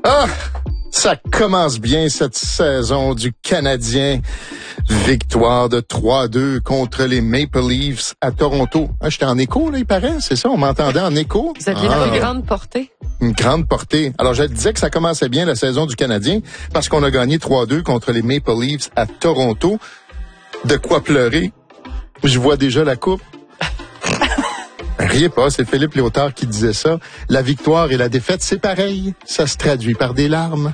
Ah! Ça commence bien cette saison du Canadien. Victoire de 3-2 contre les Maple Leafs à Toronto. Ah, j'étais en écho, là, il paraît. C'est ça, on m'entendait en écho. Vous aviez la plus grande portée. Une grande portée. Alors, je disais que ça commençait bien la saison du Canadien parce qu'on a gagné 3-2 contre les Maple Leafs à Toronto. De quoi pleurer? Je vois déjà la coupe. Riez pas, c'est Philippe Léotard qui disait ça. La victoire et la défaite, c'est pareil. Ça se traduit par des larmes.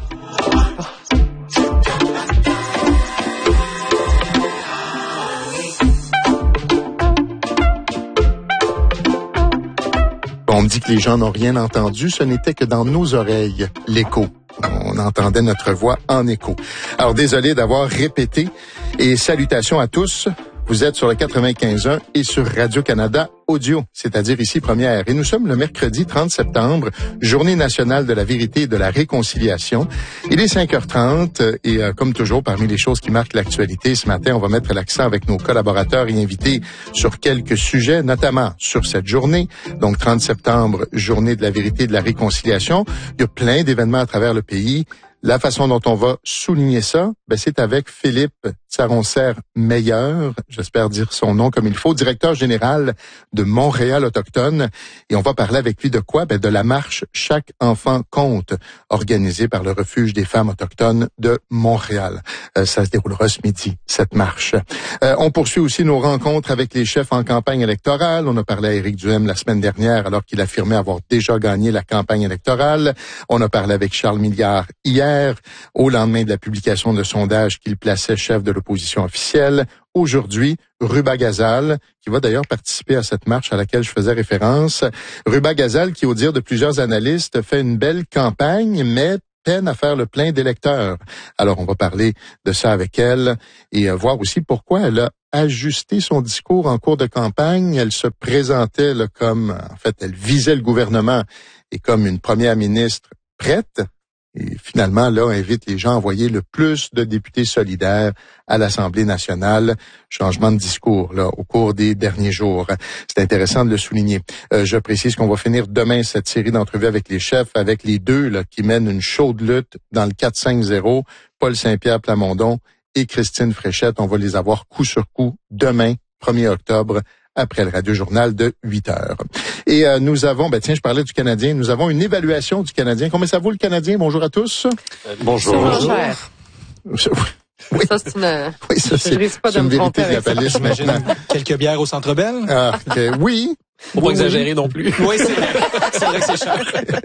On me dit que les gens n'ont rien entendu. Ce n'était que dans nos oreilles, l'écho. On entendait notre voix en écho. Alors, désolé d'avoir répété. Et salutations à tous. Vous êtes sur le 95.1 et sur Radio-Canada Audio, c'est-à-dire ici Première. Et nous sommes le mercredi 30 septembre, Journée nationale de la vérité et de la réconciliation. Il est 5h30 et comme toujours, parmi les choses qui marquent l'actualité, ce matin, on va mettre l'accent avec nos collaborateurs et invités sur quelques sujets, notamment sur cette journée. Donc 30 septembre, Journée de la vérité et de la réconciliation. Il y a plein d'événements à travers le pays. La façon dont on va souligner ça, c'est avec Philippe Saroncer-Meilleur, j'espère dire son nom comme il faut, directeur général de Montréal Autochtone. Et on va parler avec lui de quoi? De la marche Chaque enfant compte, organisée par le Refuge des femmes autochtones de Montréal. Ça se déroulera ce midi, cette marche. On poursuit aussi nos rencontres avec les chefs en campagne électorale. On a parlé à Éric Duhem la semaine dernière alors qu'il affirmait avoir déjà gagné la campagne électorale. On a parlé avec Charles Milliard hier, au lendemain de la publication de sondage qu'il plaçait chef de l'opposition officielle. Aujourd'hui, Ruba Gazal, qui va d'ailleurs participer à cette marche à laquelle je faisais référence. Ruba Gazal, qui, au dire de plusieurs analystes, fait une belle campagne, mais peine à faire le plein d'électeurs. Alors, on va parler de ça avec elle et voir aussi pourquoi elle a ajusté son discours en cours de campagne. Elle se présentait là, comme, en fait, elle visait le gouvernement et comme une première ministre prête. Et finalement, là, invite les gens à envoyer le plus de députés solidaires à l'Assemblée nationale. Changement de discours, là, au cours des derniers jours. C'est intéressant de le souligner. Je précise qu'on va finir demain cette série d'entrevues avec les chefs, avec les deux, là, qui mènent une chaude lutte dans le 4-5-0. Paul Saint-Pierre Plamondon et Christine Fréchette. On va les avoir coup sur coup demain, 1er octobre, après le Radio-Journal de 8h. Et nous avons, je parlais du Canadien, nous avons une évaluation du Canadien. Combien ça vaut le Canadien? Bonjour à tous. Bonjour. Bonjour. Oui. Ça, c'est une... Oui, ça, je risque pas de me tromper avec ça. J'imagine quelques bières au Centre Bell. Ah, okay. Oui. Faut pas exagérer non plus. Oui, c'est vrai. C'est vrai que c'est cher.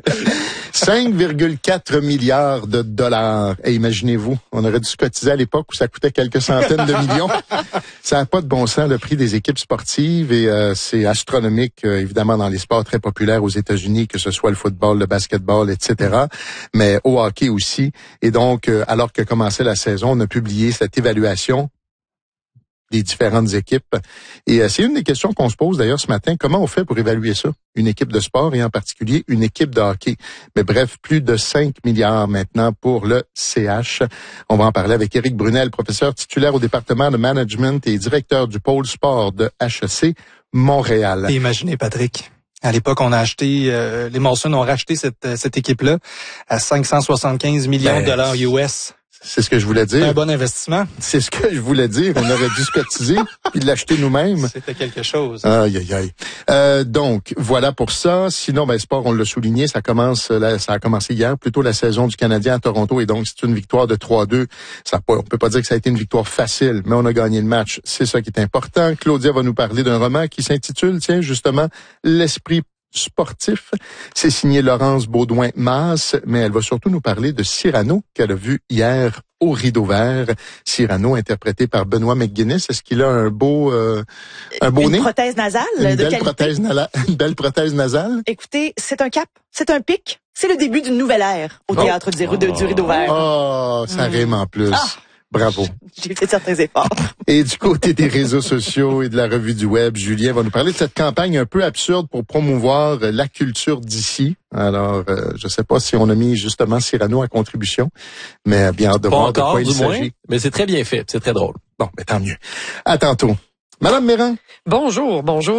5,4 milliards de dollars. Et imaginez-vous, on aurait dû se cotiser à l'époque où ça coûtait quelques centaines de millions. Ça n'a pas de bon sens, le prix des équipes sportives, et c'est astronomique, évidemment, dans les sports très populaires aux États-Unis, que ce soit le football, le basketball, etc., mais au hockey aussi. Et donc, alors que commençait la saison, on a publié cette évaluation des différentes équipes. Et c'est une des questions qu'on se pose d'ailleurs ce matin. Comment on fait pour évaluer ça? Une équipe de sport et en particulier une équipe de hockey. Mais bref, plus de 5 milliards maintenant pour le CH. On va en parler avec Éric Brunel, professeur titulaire au département de management et directeur du pôle sport de HEC Montréal. Et imaginez, Patrick. À l'époque, on a acheté, les Molson ont racheté cette équipe-là à 575 millions de dollars US. C'est ce que je voulais dire. C'est un bon investissement. C'est ce que je voulais dire. On aurait dû se cotiser puis l'acheter nous-mêmes. C'était quelque chose. Aïe, aïe, aïe. Donc, voilà pour ça. Sinon, sport, on l'a souligné, ça a commencé hier, plutôt la saison du Canadien à Toronto. Et donc, c'est une victoire de 3-2. On peut pas dire que ça a été une victoire facile, mais on a gagné le match. C'est ça qui est important. Claudia va nous parler d'un roman qui s'intitule, justement, L'esprit sportif. C'est signé Laurence Baudouin-Masse, mais elle va surtout nous parler de Cyrano qu'elle a vu hier au Rideau Vert. Cyrano, interprété par Benoît McGuinness. Est-ce qu'il a un beau nez? Une prothèse nasale Une de belle prothèse nasale? Écoutez, c'est un cap, c'est un pic. C'est le début d'une nouvelle ère au théâtre du Rideau Vert. Oh, ça rime en plus. Bravo. J'ai fait certains efforts. Et du côté des réseaux sociaux et de la revue du web, Julien va nous parler de cette campagne un peu absurde pour promouvoir la culture d'ici. Alors, je sais pas si on a mis justement Cyrano à contribution, mais bien hâte de voir de quoi il s'agit. Mais c'est très bien fait, c'est très drôle. Bon, tant mieux. À tantôt. Madame Méran. Bonjour.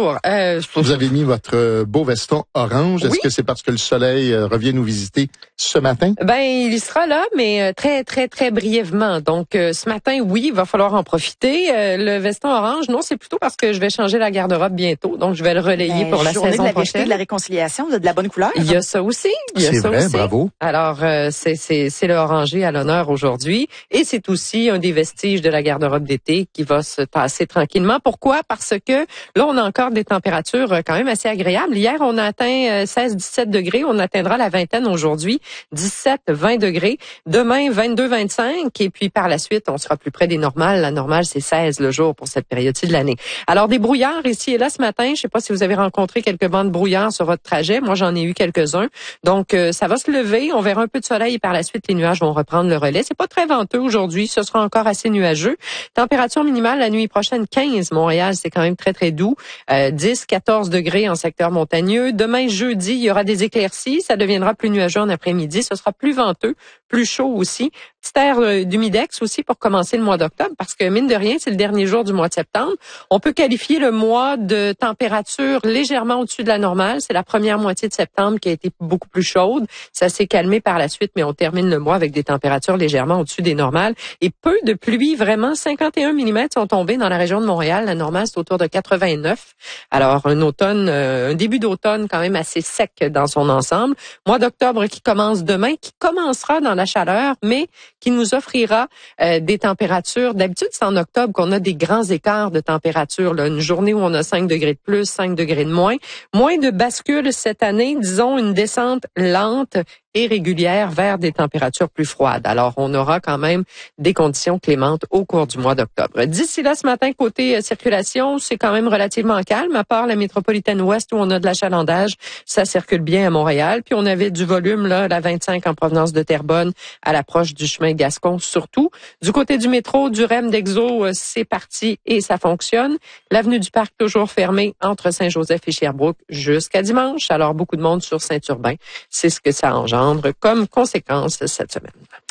Vous avez mis votre beau veston orange. Oui. Est-ce que c'est parce que le soleil revient nous visiter ce matin? Ben, il y sera là, mais très, très, très brièvement. Donc, ce matin, oui, il va falloir en profiter. Le veston orange, non, c'est plutôt parce que je vais changer la garde-robe bientôt. Donc, je vais le relayer pour la saison de la prochaine. vérité, de la réconciliation, de la bonne couleur. Il y a ça aussi. C'est vrai, bravo. Alors, c'est le orangé à l'honneur aujourd'hui. Et c'est aussi un des vestiges de la garde-robe d'été qui va se tasser tranquillement. Pourquoi? Parce que là, on a encore des températures quand même assez agréables. Hier, on a atteint 16-17 degrés. On atteindra la vingtaine aujourd'hui. 17-20 degrés. Demain, 22-25. Et puis, par la suite, on sera plus près des normales. La normale, c'est 16 le jour pour cette période-ci de l'année. Alors, des brouillards ici et là ce matin. Je sais pas si vous avez rencontré quelques bancs de brouillard sur votre trajet. Moi, j'en ai eu quelques-uns. Donc, ça va se lever. On verra un peu de soleil et par la suite, les nuages vont reprendre le relais. C'est pas très venteux aujourd'hui. Ce sera encore assez nuageux. Température minimale la nuit prochaine, 15. Montréal, c'est quand même très, très doux. 10-14 degrés en secteur montagneux. Demain, jeudi, il y aura des éclaircies. Ça deviendra plus nuageux en après-midi. Ce sera plus venteux, plus chaud aussi. Petit air d'humidex aussi pour commencer le mois d'octobre parce que, mine de rien, c'est le dernier jour du mois de septembre. On peut qualifier le mois de température légèrement au-dessus de la normale. C'est la première moitié de septembre qui a été beaucoup plus chaude. Ça s'est calmé par la suite, mais on termine le mois avec des températures légèrement au-dessus des normales. Et peu de pluie, vraiment, 51 mm sont tombés dans la région de Montréal. La normale, c'est autour de 89. Alors, un début d'automne quand même assez sec dans son ensemble. Mois d'octobre qui commence demain, qui commencera dans la chaleur, mais qui nous offrira des températures. D'habitude, c'est en octobre qu'on a des grands écarts de température. Là. Une journée où on a 5 degrés de plus, 5 degrés de moins. Moins de bascule cette année, disons une descente lente et régulière vers des températures plus froides. Alors, on aura quand même des conditions clémentes au cours du mois d'octobre. D'ici là, ce matin, côté circulation, c'est quand même relativement calme, à part la métropolitaine ouest où on a de l'achalandage. Ça circule bien à Montréal. Puis, on avait du volume, là, la 25 en provenance de Terrebonne à l'approche du chemin Gascon, surtout. Du côté du métro, du REM d'Exo, c'est parti et ça fonctionne. L'avenue du Parc, toujours fermée entre Saint-Joseph et Sherbrooke jusqu'à dimanche. Alors, beaucoup de monde sur Saint-Urbain. C'est ce que ça engendre comme conséquence cette semaine.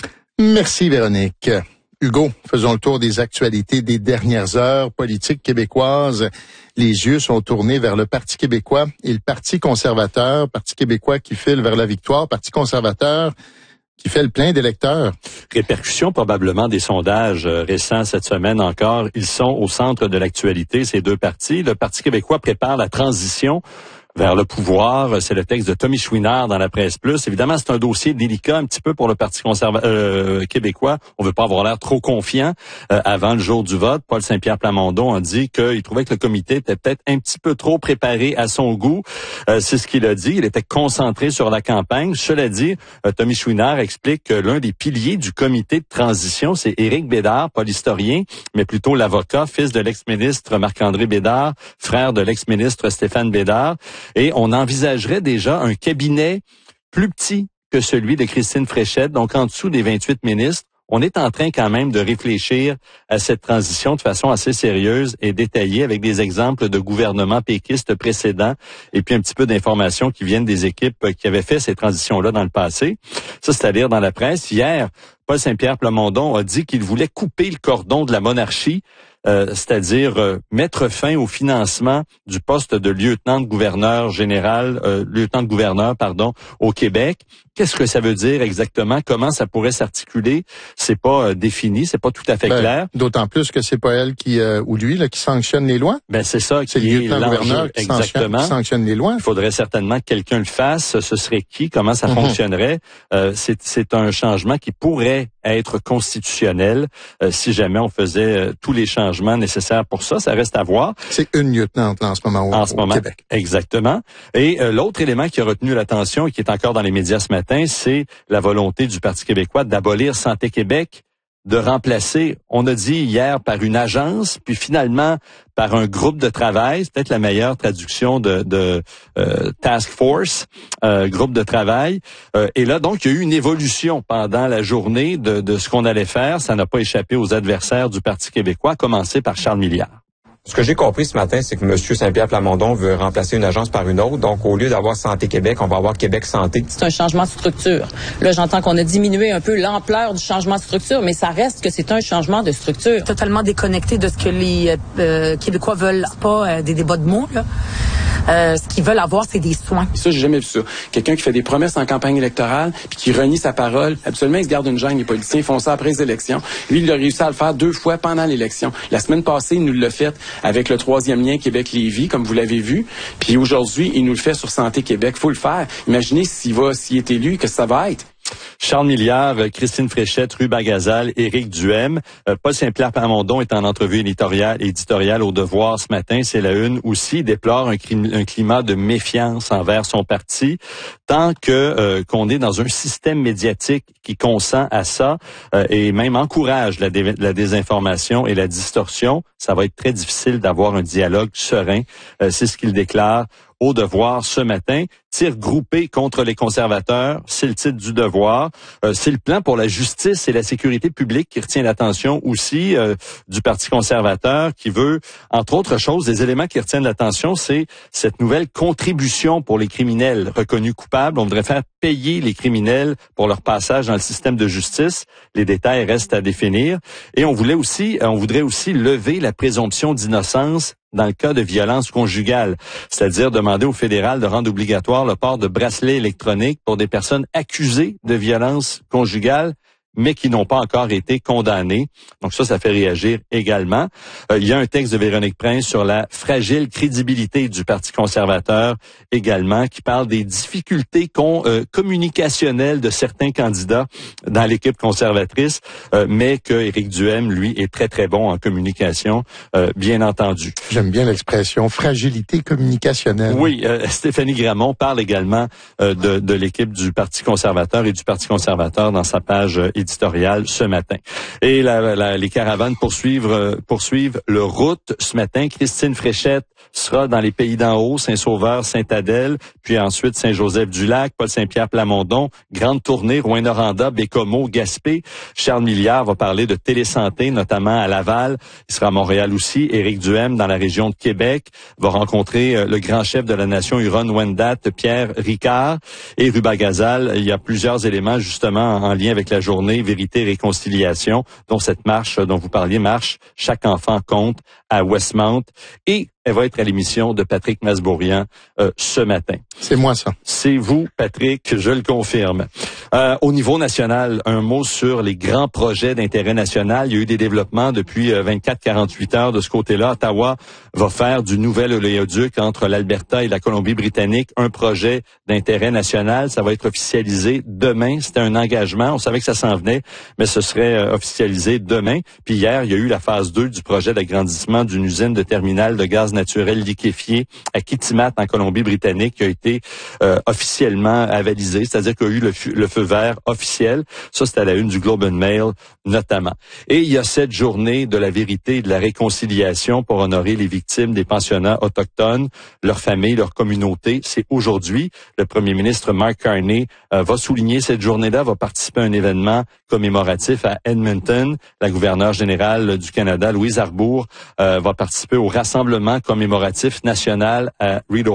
Merci, Véronique. Hugo, faisons le tour des actualités des dernières heures politiques québécoises. Les yeux sont tournés vers le Parti québécois et le Parti conservateur. Parti québécois qui file vers la victoire. Parti conservateur qui fait le plein d'électeurs. Répercussion probablement des sondages récents cette semaine encore. Ils sont au centre de l'actualité, ces deux partis. Le Parti québécois prépare la transition vers le pouvoir. C'est le texte de Tommy Chouinard dans la Presse Plus. Évidemment, c'est un dossier délicat un petit peu pour le Parti québécois. On veut pas avoir l'air trop confiant avant le jour du vote. Paul Saint-Pierre Plamondon a dit qu'il trouvait que le comité était peut-être un petit peu trop préparé à son goût. C'est ce qu'il a dit. Il était concentré sur la campagne. Cela dit, Tommy Chouinard explique que l'un des piliers du comité de transition, c'est Éric Bédard, pas l'historien, mais plutôt l'avocat, fils de l'ex-ministre Marc-André Bédard, frère de l'ex-ministre Stéphane Bédard. Et on envisagerait déjà un cabinet plus petit que celui de Christine Fréchette, donc en dessous des 28 ministres. On est en train quand même de réfléchir à cette transition de façon assez sérieuse et détaillée avec des exemples de gouvernements péquistes précédents et puis un petit peu d'informations qui viennent des équipes qui avaient fait ces transitions-là dans le passé. Ça, c'est à lire dans la presse. Hier, Paul Saint-Pierre Plamondon a dit qu'il voulait couper le cordon de la monarchie, c'est-à-dire mettre fin au financement du poste de lieutenant-gouverneur au Québec. Qu'est-ce que ça veut dire exactement? Comment ça pourrait s'articuler? C'est pas défini, c'est pas tout à fait clair. D'autant plus que c'est pas elle qui ou lui là qui sanctionne les lois. Ben c'est ça, c'est le lieutenant-gouverneur qui sanctionne les lois. Il faudrait certainement que quelqu'un le fasse. Ce serait qui? Comment ça fonctionnerait? C'est un changement qui pourrait être constitutionnel si jamais on faisait tous les changements nécessaires pour ça. Ça reste à voir. C'est une lieutenante là, en ce moment au Québec. Exactement. Et l'autre élément qui a retenu l'attention et qui est encore dans les médias ce matin, c'est la volonté du Parti québécois d'abolir Santé Québec, de remplacer, on a dit hier, par une agence, puis finalement par un groupe de travail. C'est peut-être la meilleure traduction de task force, groupe de travail. Et là, donc, il y a eu une évolution pendant la journée de ce qu'on allait faire. Ça n'a pas échappé aux adversaires du Parti québécois, à commencer par Charles Milliard. Ce que j'ai compris ce matin, c'est que M. Saint-Pierre Plamondon veut remplacer une agence par une autre. Donc, au lieu d'avoir Santé Québec, on va avoir Québec Santé. C'est un changement de structure. Là, j'entends qu'on a diminué un peu l'ampleur du changement de structure, mais ça reste que c'est un changement de structure. Totalement déconnecté de ce que les Québécois veulent pas, des débats de mots, là. Ce qu'ils veulent avoir, c'est des soins. Ça, j'ai jamais vu ça. Quelqu'un qui fait des promesses en campagne électorale puis qui renie sa parole, absolument, il se garde une gêne. Les politiciens font ça après les élections. Lui, il a réussi à le faire 2 fois pendant l'élection. La semaine passée, il nous l'a fait avec le 3e lien Québec-Lévis, comme vous l'avez vu. Puis aujourd'hui, il nous le fait sur Santé Québec. Faut le faire. Imaginez s'il est élu, que ça va être. Charles Milliard, Christine Fréchette, Ruba Gazal, Éric Duhem. Paul Saint-Pierre Plamondon est en entrevue éditoriale au Devoir ce matin. C'est la une aussi. Il déplore un climat de méfiance envers son parti. Tant que qu'on est dans un système médiatique qui consent à ça et même encourage la désinformation et la distorsion, ça va être très difficile d'avoir un dialogue serein. C'est ce qu'il déclare au Devoir ce matin. Tir groupé contre les conservateurs, c'est le titre du Devoir. C'est le plan pour la justice et la sécurité publique qui retient l'attention aussi du Parti conservateur, qui veut, entre autres choses, des éléments qui retiennent l'attention, c'est cette nouvelle contribution pour les criminels reconnus coupables. On voudrait faire payer les criminels pour leur passage dans le système de justice. Les détails restent à définir. Et on voudrait aussi lever la présomption d'innocence dans le cas de violence conjugale, c'est-à-dire demander au fédéral de rendre obligatoire le port de bracelets électroniques pour des personnes accusées de violence conjugale, mais qui n'ont pas encore été condamnées. Donc ça fait réagir également. Il y a un texte de Véronique Prince sur la fragile crédibilité du Parti conservateur également, qui parle des difficultés communicationnelles de certains candidats dans l'équipe conservatrice, mais que Éric Duhem, lui, est très, très bon en communication, bien entendu. J'aime bien l'expression fragilité communicationnelle. Oui, Stéphanie Gramont parle également de l'équipe du Parti conservateur et du Parti conservateur dans sa page éditoriale ce matin. Et les caravanes poursuivent le route ce matin. Christine Fréchette sera dans les Pays d'en haut, Saint-Sauveur, Sainte-Adèle, puis ensuite Saint-Joseph-du-Lac, Paul Saint-Pierre Plamondon, grande tournée, Rouyn-Noranda, Bécomo, Gaspé. Charles Milliard va parler de télésanté, notamment à Laval. Il sera à Montréal aussi. Éric Duhem, dans la région de Québec, va rencontrer le grand chef de la nation Huron-Wendat, Pierre Ricard. Et Ruba Gazal, il y a plusieurs éléments justement en lien avec la journée Vérité et Réconciliation, dont cette marche dont vous parliez, marche Chaque enfant compte à Westmount. Et elle va être à l'émission de Patrick Masbourian ce matin. C'est moi ça. C'est vous, Patrick, je le confirme. Au niveau national, un mot sur les grands projets d'intérêt national. Il y a eu des développements depuis 24-48 heures de ce côté-là. Ottawa va faire du nouvel oléoduc entre l'Alberta et la Colombie-Britannique un projet d'intérêt national. Ça va être officialisé demain. C'était un engagement. On savait que ça s'en venait, mais ce serait officialisé demain. Puis hier, il y a eu la phase 2 du projet d'agrandissement d'une usine de terminal de gaz naturel liquéfié à Kitimat en Colombie-Britannique qui a été officiellement avalisé, c'est-à-dire qu'il y a eu le feu vert officiel. Ça, c'est à la une du Globe and Mail notamment. Et il y a cette journée de la vérité et de la réconciliation pour honorer les victimes des pensionnats autochtones, leurs familles, leurs communautés. C'est aujourd'hui. Le premier ministre Mark Carney va souligner cette journée-là, va participer à un événement commémoratif à Edmonton. La gouverneure générale du Canada, Louise Arbour, va participer au rassemblement commémoratif national à Rideau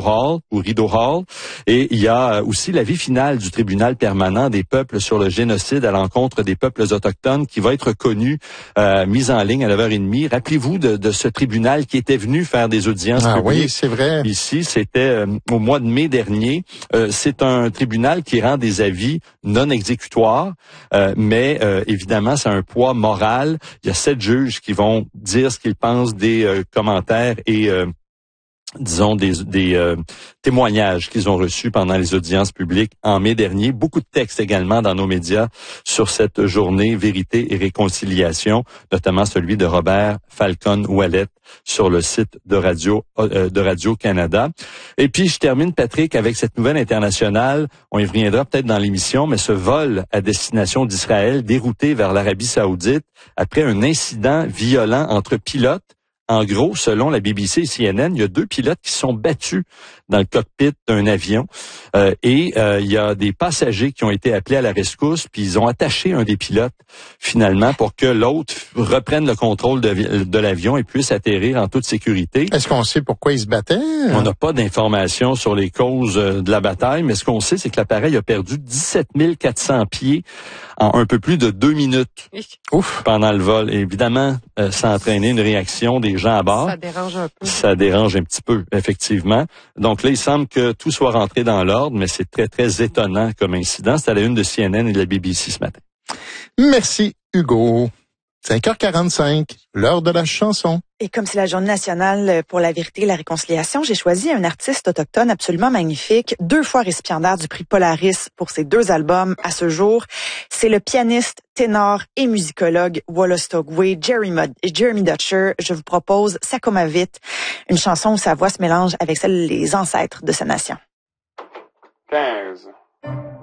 Hall. Et il y a aussi l'avis final du tribunal permanent des peuples sur le génocide à l'encontre des peuples autochtones qui va être connu, mise en ligne à 9h30. Rappelez-vous de ce tribunal qui était venu faire des audiences publiques. Oui, c'est vrai. Ici, c'était au mois de mai dernier. C'est un tribunal qui rend des avis non exécutoires, mais évidemment, c'est un poids moral. Il y a 7 juges qui vont dire ce qu'ils pensent des commentaires et disons des témoignages qu'ils ont reçus pendant les audiences publiques en mai dernier. Beaucoup de textes également dans nos médias sur cette journée Vérité et Réconciliation, notamment celui de Robert Falcon-Ouellet sur le site de Radio-Canada. Et puis, je termine, Patrick, avec cette nouvelle internationale. On y reviendra peut-être dans l'émission, mais ce vol à destination d'Israël dérouté vers l'Arabie Saoudite après un incident violent entre pilotes En gros, selon la BBC et CNN, il y a 2 pilotes qui sont battus dans le cockpit d'un avion et il y a des passagers qui ont été appelés à la rescousse, puis ils ont attaché un des pilotes finalement pour que l'autre reprenne le contrôle de l'avion et puisse atterrir en toute sécurité. Est-ce qu'on sait pourquoi ils se battaient? On n'a pas d'informations sur les causes de la bataille, mais ce qu'on sait, c'est que l'appareil a perdu 17 400 pieds en un peu plus de 2 minutes. Ouf. Pendant le vol. Et évidemment, ça a entraîné une réaction des gens à bord. Ça dérange un peu. Ça dérange un petit peu, effectivement. Donc là, il semble que tout soit rentré dans l'ordre, mais c'est très, très étonnant comme incident. C'est à la une de CNN et de la BBC ce matin. Merci, Hugo. 5h45, l'heure de la chanson. Et comme c'est la journée nationale pour la vérité et la réconciliation, j'ai choisi un artiste autochtone absolument magnifique, 2 fois récipiendaire du prix Polaris pour ses 2 albums à ce jour. C'est le pianiste, ténor et musicologue Wolastoqey, Jeremy Dutcher. Je vous propose Sakomavit, une chanson où sa voix se mélange avec celle des ancêtres de sa nation. 15.